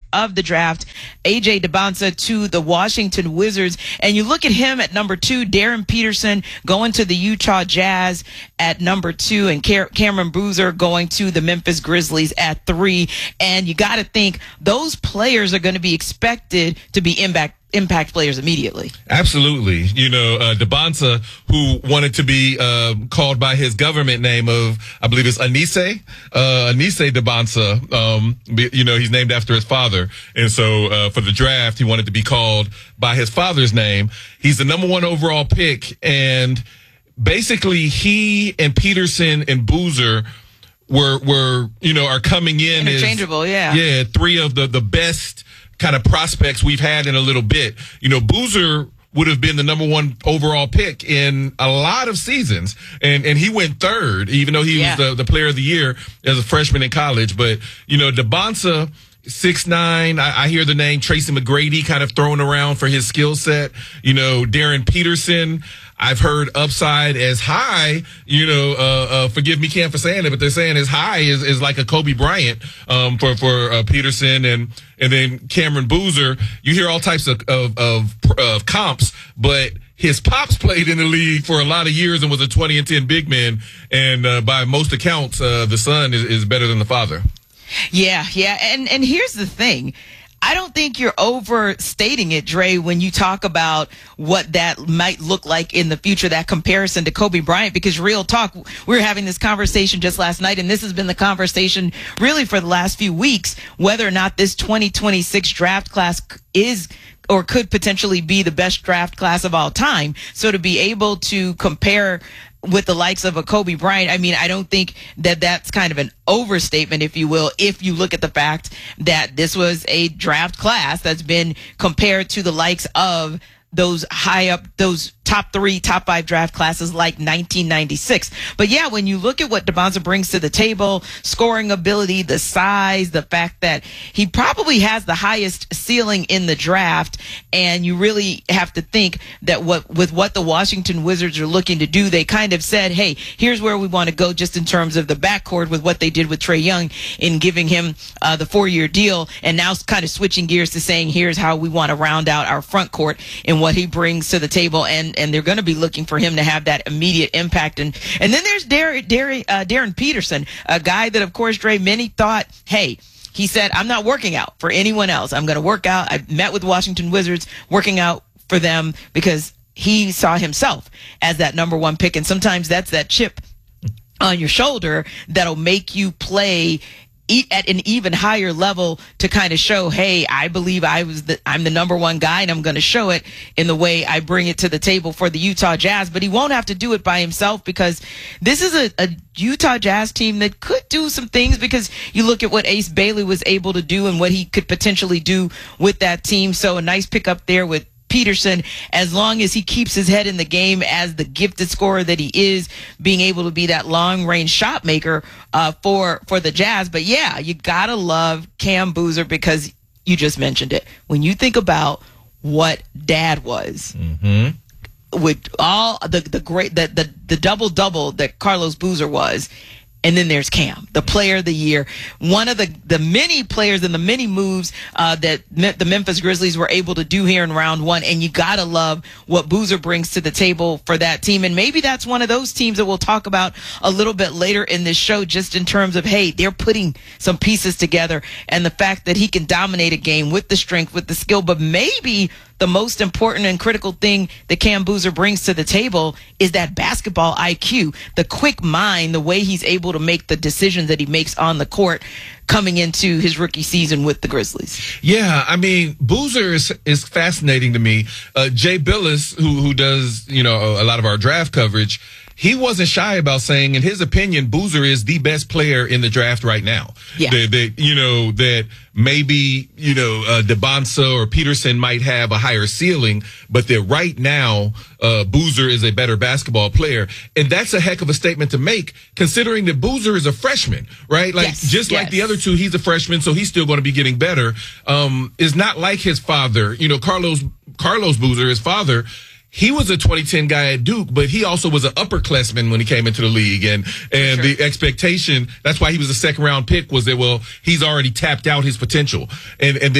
of the draft, A.J. Dybantsa to the Washington Wizards. And you look at him at number 2, Darren Peterson going to the Utah Jazz at number 2, and Cameron Boozer going to the Memphis Grizzlies at 3. And you got to think those players are going to be expected to be impact players immediately. Absolutely. Dybantsa, who wanted to be called by his government name of, I believe it's Anise Dybantsa. He's named after his father. And so for the draft, he wanted to be called by his father's name. He's the number 1 overall pick. And basically he and Peterson and Boozer are coming in interchangeable, as 3 of the best kind of prospects we've had in a little bit. Boozer would have been the number 1 overall pick in a lot of seasons. And he went 3rd, even though he was the player of the year as a freshman in college. But, Dybantsa, 6'9", I hear the name Tracy McGrady kind of thrown around for his skill set. Darren Peterson, I've heard upside as high, forgive me, Cam, for saying it, but they're saying as high is like a Kobe Bryant, for Peterson and then Cameron Boozer. You hear all types of comps, but his pops played in the league for a lot of years and was a 20 and 10 big man. And, by most accounts, the son is better than the father. Yeah. And here's the thing. I don't think you're overstating it, Dre, when you talk about what that might look like in the future, that comparison to Kobe Bryant, because real talk, we were having this conversation just last night, and this has been the conversation really for the last few weeks, whether or not this 2026 draft class is or could potentially be the best draft class of all time. So to be able to compare with the likes of a Kobe Bryant, I mean, I don't think that that's kind of an overstatement, if you will, if you look at the fact that this was a draft class that's been compared to the likes of those top 3, top 5 draft classes like 1996. But yeah, when you look at what Dybantsa brings to the table, scoring ability, the size, the fact that he probably has the highest ceiling in the draft, and you really have to think that with what the Washington Wizards are looking to do, they kind of said, hey, here's where we want to go just in terms of the backcourt with what they did with Trae Young in giving him the 4-year deal, and now kind of switching gears to saying, here's how we want to round out our front court and what he brings to the table, and they're going to be looking for him to have that immediate impact. And then there's Darren Peterson, a guy that, of course, Dre, many thought, hey, he said, I'm not working out for anyone else. I'm going to work out. I met with Washington Wizards, working out for them because he saw himself as that number 1 pick. And sometimes that's that chip on your shoulder that'll make you play at an even higher level to kind of show, hey, I believe I'm the number 1 guy, and I'm going to show it in the way I bring it to the table for the Utah Jazz. But he won't have to do it by himself, because this is a Utah Jazz team that could do some things, because you look at what Ace Bailey was able to do and what he could potentially do with that team. So a nice pickup there with Peterson, as long as he keeps his head in the game as the gifted scorer that he is, being able to be that long range shot maker for the Jazz. But yeah, you gotta love Cam Boozer, because you just mentioned it. When you think about what Dad was, with all the double that Carlos Boozer was. And then there's Cam, the player of the year, one of the many players and the many moves that the Memphis Grizzlies were able to do here in round 1. And you got to love what Boozer brings to the table for that team. And maybe that's one of those teams that we'll talk about a little bit later in this show, just in terms of, hey, they're putting some pieces together, and the fact that he can dominate a game with the strength, with the skill. But maybe the most important and critical thing that Cam Boozer brings to the table is that basketball IQ, the quick mind, the way he's able to make the decisions that he makes on the court coming into his rookie season with the Grizzlies. Yeah, I mean, Boozer is fascinating to me. Jay Billis, who does, a lot of our draft coverage, he wasn't shy about saying, in his opinion, Boozer is the best player in the draft right now. Yeah. That maybe, Dybantsa or Peterson might have a higher ceiling, but that right now, Boozer is a better basketball player. And that's a heck of a statement to make, considering that Boozer is a freshman, right? Like, like the other two, he's a freshman, so he's still going to be getting better. Is not like his father, Carlos Boozer, his father. He was a 2010 guy at Duke, but he also was an upperclassman when he came into the league. And the expectation, that's why he was a 2nd round pick, was that, well, he's already tapped out his potential. And